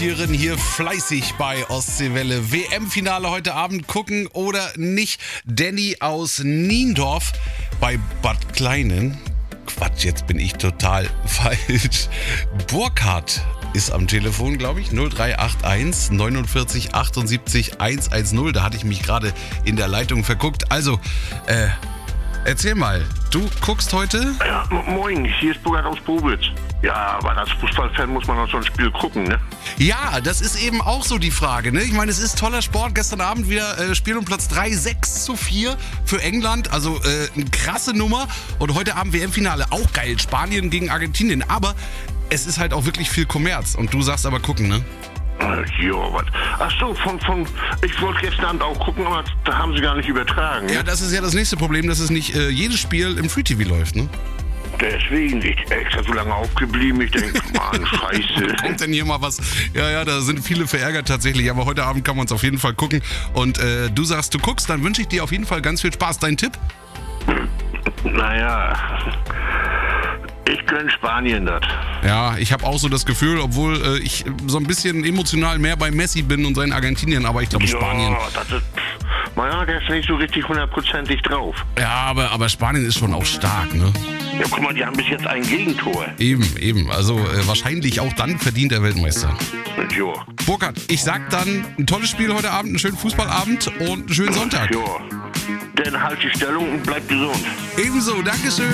Hier fleißig bei Ostseewelle. WM-Finale heute Abend gucken oder nicht? Danny aus Niendorf bei Bad Kleinen. Quatsch, jetzt bin ich total falsch. Burkhard ist am Telefon, glaube ich. 0381 49 78 110. Da hatte ich mich gerade in der Leitung verguckt. Also, erzähl mal, du guckst heute? Ja, moin, hier ist Burkhard aus Bobitz. Ja, aber als Fußballfan muss man auch so ein Spiel gucken, ne? Ja, das ist eben auch so die Frage, ne? Ich meine, es ist toller Sport. Gestern Abend wieder Spiel um Platz 3, 6-4 für England. Also eine krasse Nummer. Und heute Abend WM-Finale, auch geil. Spanien gegen Argentinien. Aber es ist halt auch wirklich viel Kommerz. Und du sagst aber gucken, ne? Jo, was? Ach so, ich wollte gestern Abend auch gucken, aber da haben sie gar nicht übertragen. Ne? Ja, das ist ja das nächste Problem, dass es nicht jedes Spiel im Free TV läuft, ne? Deswegen bin ich extra so lange aufgeblieben. Ich denke, Mann, scheiße. Kommt denn hier mal was? Ja, da sind viele verärgert tatsächlich. Aber heute Abend kann man es auf jeden Fall gucken. Und du sagst, du guckst, dann wünsche ich dir auf jeden Fall ganz viel Spaß. Dein Tipp? Naja, ich gönn Spanien das. Ja, ich habe auch so das Gefühl, obwohl ich so ein bisschen emotional mehr bei Messi bin und seinen Argentinien, aber ich glaube Spanien. Ja, das ist... Naja, der ist nicht so richtig 100%ig drauf. Ja, aber Spanien ist schon auch stark, ne? Ja, guck mal, die haben bis jetzt ein Gegentor. Eben. Also wahrscheinlich auch dann verdient der Weltmeister. Jo. Burkhard, ich sag dann ein tolles Spiel heute Abend, einen schönen Fußballabend und einen schönen Sonntag. Jo. Dann halt die Stellung und bleib gesund. Ebenso, Dankeschön.